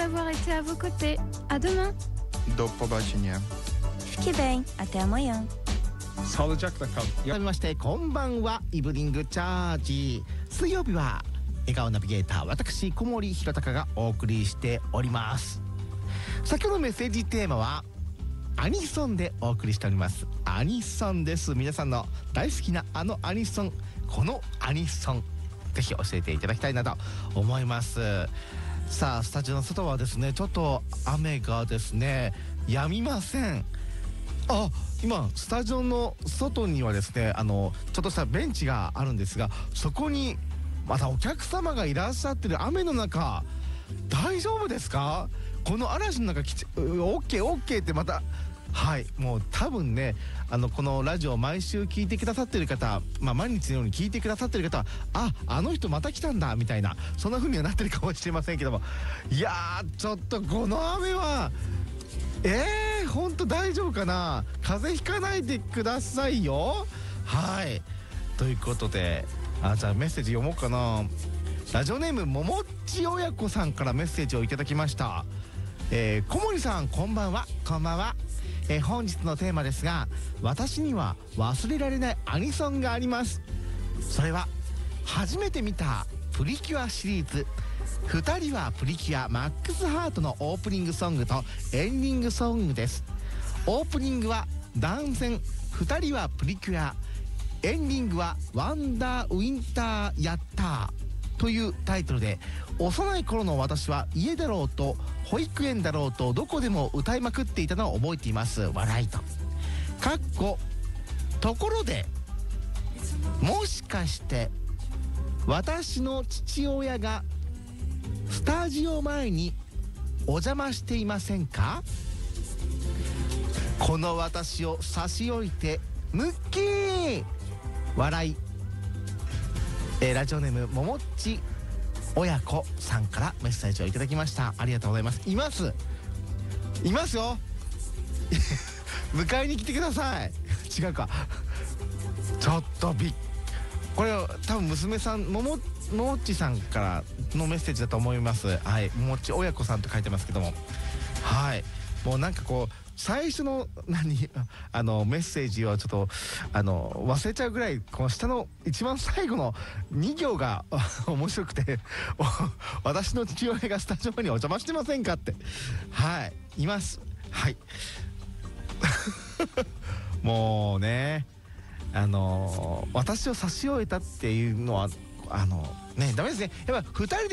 d'avoir été à vos côtés. À demain. Do pobacenia. Fiquez bem, até amanhã. Sağlıcakla kal. 改めましてこんばんは。イブニングチャージ。水曜日は笑顔ナビゲーター私小森弘隆がお送りしております。先ほどのメッセージテーマはアニソンでお送りしております。アニソンです。皆さんの大好きなあのアニソン、このアニソンぜひ教えていただきたいなと思います。さあスタジオの外はですねちょっと雨がですね止みません。あ、今スタジオの外にはですねちょっとしたベンチがあるんですが、そこにまたお客様がいらっしゃってる。雨の中大丈夫ですか？この嵐の中オッケーってまたはいもう多分ねこのラジオを毎週聞いてくださってる方、毎日のように聞いてくださってる方はあの人また来たんだみたいなそんな風にはなってるかもしれませんけども、いやーちょっとこの雨は本当大丈夫かな。風邪ひかないでくださいよ。はいということでじゃあメッセージ読もうかな。ラジオネームももっち親子さんからメッセージをいただきました。小森さんこんばんは。こんばんは。本日のテーマですが、私には忘れられないアニソンがあります。それは初めて見たプリキュアシリーズ2人はプリキュアマックスハートのオープニングソングとエンディングソングです。オープニングは断線2人はプリキュア、エンディングはワンダーウィンターやったーというタイトルで、幼い頃の私は家だろうと保育園だろうとどこでも歌いまくっていたのを覚えています。笑いとところでもしかして私の父親がスタジオ前にお邪魔していませんか？この私を差し置いてムッキー笑い。ラジオネームももっち親子さんからメッセージをいただきました。ありがとうございます。いますよ迎えに来てください違うかちょっとこれ多分娘さんももっちさんからのメッセージだと思います。はい、ももっち親子さんと書いてますけども、はいもうなんかこう最初のメッセージをちょっと忘れちゃうぐらい、この下の一番最後の2行が面白くて私の父親がスタジオにお邪魔してませんかっています。はいもうね私を差し終えたっていうのはダメですね。やっぱ2人で